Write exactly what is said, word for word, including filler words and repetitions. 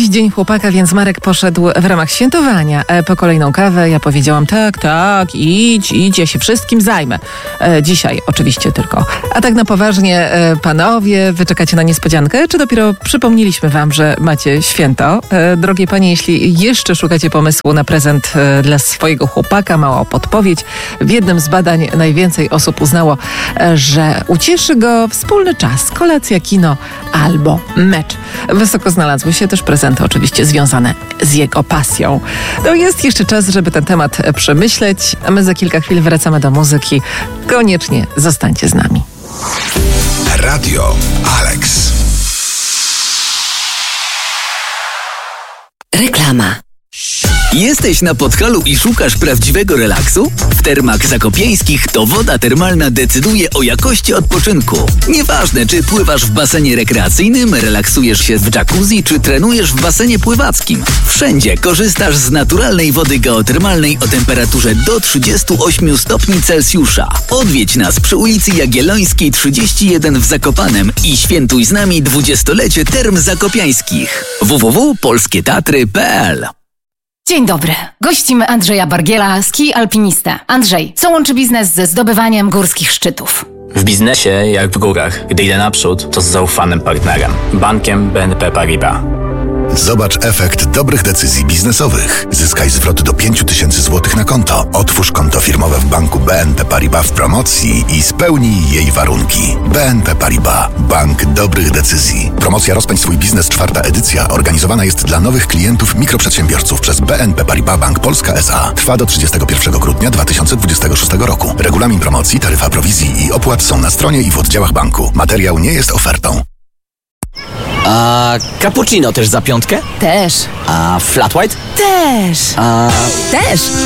Dzień Chłopaka, więc Marek poszedł w ramach świętowania e, po kolejną kawę. Ja powiedziałam, tak, tak, idź, idź, ja się wszystkim zajmę. E, dzisiaj oczywiście tylko. A tak na poważnie, e, panowie, wy czekacie na niespodziankę, czy dopiero przypomnieliśmy wam, że macie święto? E, drogie panie, jeśli jeszcze szukacie pomysłu na prezent e, dla swojego chłopaka, mała podpowiedź. W jednym z badań najwięcej osób uznało, e, że ucieszy go wspólny czas, kolacja, kino albo mecz. Wysoko znalazły się też prezenty oczywiście związane z jego pasją. No jest jeszcze czas, żeby ten temat przemyśleć, a my za kilka chwil wracamy do muzyki. Koniecznie zostańcie z nami. Radio Alex. Reklama. Jesteś na Podhalu i szukasz prawdziwego relaksu? W Termach Zakopiańskich to woda termalna decyduje o jakości odpoczynku. Nieważne, czy pływasz w basenie rekreacyjnym, relaksujesz się w jacuzzi, czy trenujesz w basenie pływackim. Wszędzie korzystasz z naturalnej wody geotermalnej o temperaturze do trzydziestu ośmiu stopni Celsjusza. Odwiedź nas przy ulicy Jagiellońskiej trzydzieści jeden w Zakopanem i świętuj z nami dwudziestolecie Term Zakopiańskich. w w w kropka polskie tatry kropka p l. Dzień dobry. Gościmy Andrzeja Bargiela, ski alpinistę. Andrzej, co łączy biznes ze zdobywaniem górskich szczytów? W biznesie, jak w górach, gdy idę naprzód, to z zaufanym partnerem. Bankiem B N P Paribas. Zobacz efekt dobrych decyzji biznesowych. Zyskaj zwrot do pięć tysięcy złotych na konto. Otwórz konto firmowe w banku B N P Paribas w promocji i spełnij jej warunki. B N P Paribas. Bank dobrych decyzji. Promocja Rozpędź swój biznes, czwarta edycja, organizowana jest dla nowych klientów mikroprzedsiębiorców przez B N P Paribas Bank Polska S A. Trwa do trzydziestego pierwszego grudnia dwa tysiące dwudziestego szóstego roku. Regulamin promocji, taryfa prowizji i opłat są na stronie i w oddziałach banku. Materiał nie jest ofertą. A cappuccino też za piątkę? Też. A flat white? Też. A Też.